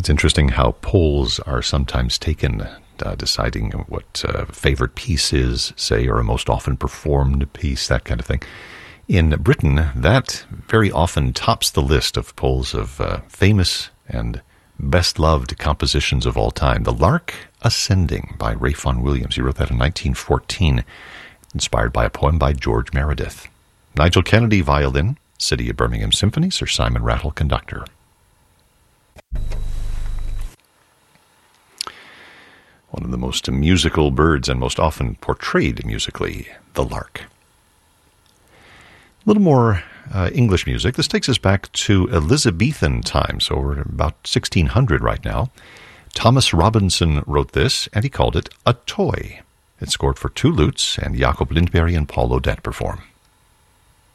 It's interesting how polls are sometimes taken deciding what favorite piece is, say, or a most often performed piece, that kind of thing. In Britain, that very often tops the list of polls of famous and best-loved compositions of all time. The Lark Ascending by Ralph Vaughan Williams. He wrote that in 1914, inspired by a poem by George Meredith. Nigel Kennedy, violin. City of Birmingham Symphony, Sir Simon Rattle, conductor. One of the most musical birds and most often portrayed musically, the lark. A little more English music. This takes us back to Elizabethan times, so we're at about 1600 right now. Thomas Robinson wrote this, and he called it A Toy. It scored for 2 lutes, and Jacob Lindberg and Paul Odette perform.